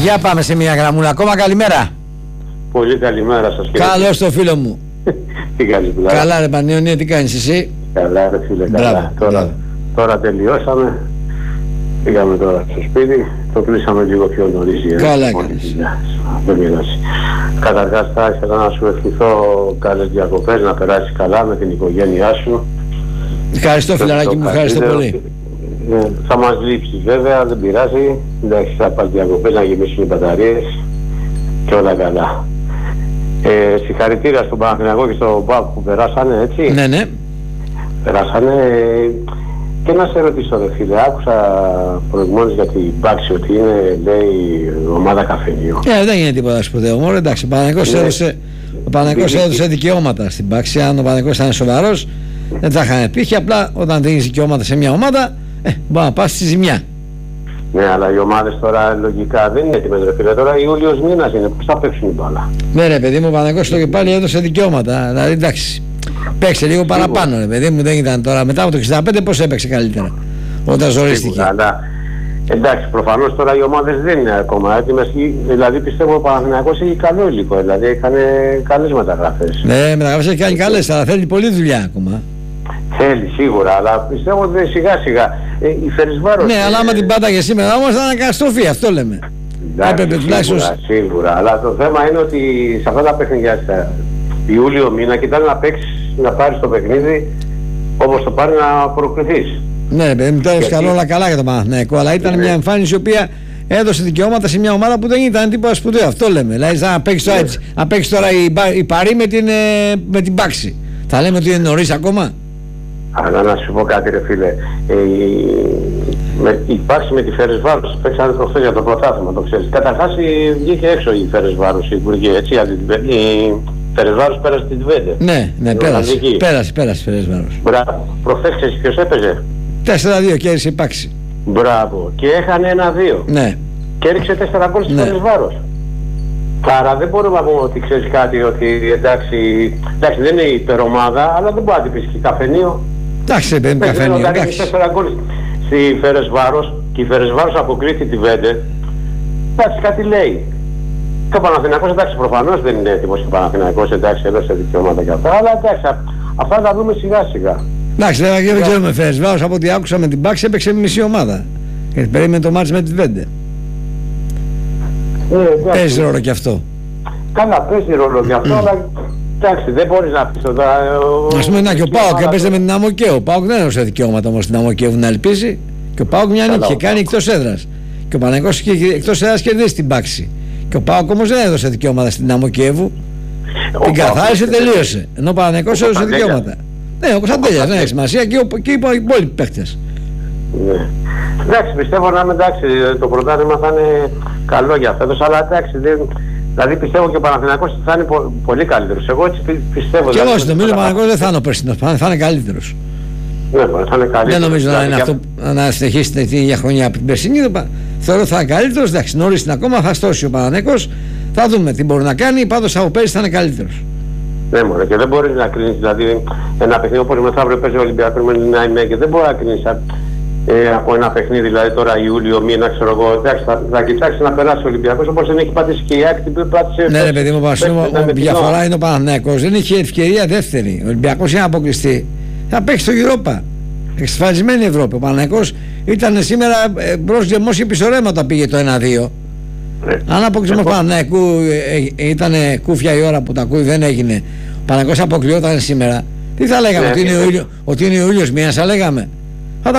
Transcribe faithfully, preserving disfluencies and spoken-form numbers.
Για πάμε σε μια γραμμούλα. Ακόμα καλημέρα. Πολύ καλημέρα σας κύριε. Καλώς το φίλο μου. Τι κάνεις δηλαδή. Καλά ρε Πανιόνια, τι κάνεις εσύ. Καλά ρε φίλε, καλά. Μπράβο, Τώρα, μπράβο. τώρα τελειώσαμε. Πήγαμε τώρα στο σπίτι. Το κλείσαμε λίγο πιο νωρίς. Καλά Λοιπόν, κάνεις. δεν πειράζει. Καταρχάς θα ήθελα να σου ευχηθώ καλές διακοπές, να περάσεις καλά με την οικογένειά σου. Ευχαριστώ φιλαράκι μου, ευχαριστώ πολύ. Ε, θα μας λείψει βέβαια, δεν πειράζει. Εντάξει, θα πας διακοπές να γεμίσουν οι μπαταρίες και όλα καλά. Ε, συγχαρητήρια στον Παναθηναϊκό και στον ΠΑΟΚ που περάσανε, έτσι. Ναι, ναι. Περάσανε. Και να σε ρωτήσω ρε φίλε, άκουσα προηγουμένως για την Πάξη ότι είναι, λέει, ομάδα καφενείου. Ε, δεν γίνεται τίποτα σπουδαίο. Μόνο εντάξει, ο Παναθηναϊκός Ναι. έδωσε, ο Παναθηναϊκός έδωσε δικαιώματα στην Πάξη. Αν ο Παναθηναϊκός ήταν σοβαρός, δεν θα είχαν πύχη. Απλά όταν δίνεις δικαιώματα σε μια ομάδα, ε, μπορεί να πας στη ζημιά. Ναι, αλλά οι ομάδες τώρα λογικά δεν είναι έτοιμες ρε φίλε. Τώρα Ιούλιος μήνας είναι, πώς θα παίξουν οι μπάλα. Ναι ρε παιδί μου, ο Παναθηναϊκός το και πάλι έδωσε δικαιώματα. Δηλαδή εντάξει, παίξε λίγο παραπάνω ρε παιδί μου, δεν ήταν τώρα. Μετά από το εξήντα πέντε πώς έπαιξε καλύτερα, όταν ζορίστηκε. Αλλά εντάξει, προφανώς τώρα οι ομάδες δεν είναι ακόμα έτοιμες. Δηλαδή πιστεύω ο Παναθηναϊκός έχει καλό υλικό, δηλαδή έκανε καλές μεταγραφές. Ναι, μεταγραφές έχει κάνει καλές, αλλά θέλει πολλή δουλειά ακόμα. Θέλει σίγουρα, αλλά πιστεύω ότι σιγά σιγά. Ε, η Φερεσβάρος. Ναι, αλλά άμα την πάταγε σήμερα όμως θα είναι καταστροφή, αυτό λέμε. Έπρεπε τουλάχιστον. Σίγουρα, σίγουρα, αλλά το θέμα είναι ότι σε αυτά τα παιχνίδια Ιούλιο μήνα κοιτάνε να παίξεις, να πάρεις το παιχνίδι όπως το πάρει να προκριθείς. Ναι, παιδί μου, τώρα Γιατί... καλά όλα καλά για τον Παναθηναϊκό, αλλά ήταν ναι. μια εμφάνιση η οποία έδωσε δικαιώματα σε μια ομάδα που δεν ήταν τίποτα σπουδαίο. Αυτό λέμε. Δηλαδή, να παίξει τώρα, ναι. τώρα η, η Παρί με την, με την Πάξη. Θα λέμε ότι είναι νωρίς ακόμα. Αλλά να σου πω κάτι ρε φίλε, ε, η, με, η Πάξη με τη Φερεσβάρος παίξανε προχθές για το πρωτάθλημα, το ξέρεις. Καταρχάς βγήκε έξω η Φερεσβάρος, η Υπουργή, έτσι, η Φερεσβάρος πέρασε την Τβέντε. Ναι, ναι, πέρασε, πέρασε, πέρασε η Φερεσβάρος. Μπράβο, προχθές ξέρεις ποιος έπαιζε. τέσσερα δύο κέρδισε η Πάξη. Μπράβο, και έχανε ένα δύο. Ναι. Και έριξε τέσσερα γκολ στη ναι. Φερεσβάρος. Άρα δεν μπορούμε να πούμε ότι ξέρεις κάτι, ότι εντάξει, εντάξει δεν είναι υπερομάδα, αλλά δεν μπορεί να την πεις και καφενείο. Εντάξει, παιδί μου, καφενείο, εντάξει. τέσσερα γκολ στη Φερεσβάρος και η Φερεσβάρος αποκρίθηκε τη Βέντε. Εντάξει, κάτι λέει. Και ο Παναθηναϊκός, εντάξει, προφανώς δεν είναι έτοιμος ο Παναθηναϊκός, εντάξει, έδωσε δικαιώματα και αυτά, αλλά εντάξει, αυτά τα δούμε σιγά σιγά. Εντάξει, δεν ξέρουμε Φερεσβάρος, από ό,τι άκουσα με την Πάξη έπαιξε μισή ομάδα. Γιατί περίμενε το μάτς με τη Βέντε. Ε, παίζει ρόλο κι αυτό. Καλά, παίζει ρόλο κι αυτό, mm. αλλά εντάξει, δεν μπορείς να πεις τώρα. Ας πούμε, να και ο ΠΑΟΚ έπαιζε με την Αμοκαίο. Ο ΠΑΟΚ δεν έδωσε δικαιώματα όμως στην Αμοκαίου να ελπίσει. Και ο ΠΑΟΚ μια νίκη και κάνει εκτός έδρας. Και ο Παναθηναϊκός εκτός έδρας κερδίσει την Πάξη. Και ο ΠΑΟΚ όμως δεν έδωσε δικαιώματα στην Αμοκαίου. Την καθάρισε, τελείωσε. Ενώ ο Παναθηναϊκός έδωσε δικαιώματα. Ναι, ο Κωνσταντέλιας, δεν έχει σημασία, και οι υπόλοιποι παίκτες. Ναι. Εντάξει, πιστεύω να είμαι εντάξει, το πρωτάθλημα θα είναι καλό για φέτος, αλλά εντάξει, δεν, δηλαδή πιστεύω και ο Παναθηναϊκός θα είναι πο, πολύ καλύτερος. Εγώ έτσι πιστεύω. Και εγώ νομίζω ο Παναθηναϊκός δεν θα είναι ο περσινός, θα είναι καλύτερος. Ναι, θα είναι καλύτερος. Δεν νομίζω δηλαδή, να είναι αυτό, να συνεχίσει την ίδια χρονιά από την περσινή. Θεωρώ θα είναι καλύτερος, εντάξει, νωρίς είναι ακόμα, θα στώσει ο Παναθηναϊκός, θα δούμε τι μπορεί να κάνει, πάντως από πέρσι θα είναι καλύτερος. Ναι, μωρέ, και δεν μπορείς να κρίνεις, δηλαδή ένα παιχνίδι όπως μεθαύριο παίζει ο Ολυμπιακός με την ΑΕΜΕ και δεν μπορεί να κρίνεις ε, από ένα παιχνίδι, δηλαδή τώρα Ιούλιο, μήνα, ξέρω εγώ, εντάξει, θα, θα κοιτάξει να περάσει ο Ολυμπιακός όπως δεν έχει πατήσει και η ΑΕΚ την πάτησε. Ναι, ρε παιδί μου, η διαφορά είναι ο Παναθηναϊκός, δεν είχε ευκαιρία δεύτερη. Ο Ολυμπιακός για να αποκλειστεί θα παίξει στο Europa. Εξασφαλισμένη Ευρώπη. Ο Παναθηναϊκός ήταν σήμερα ε, μπρος γεμός και πισωρέματα πήγε το ένα δύο. Ναι. Αν αποκλεισμό Παναθηναϊκού ε, ε, ήταν κούφια η ώρα που τα ακούει, δεν έγινε. Ο Παναθηναϊκός αποκλειόταν σήμερα. Τι θα λέγαμε, ναι, ότι, είναι ο ήλιο, ότι είναι ο ήλιος μίας, θα λέγαμε.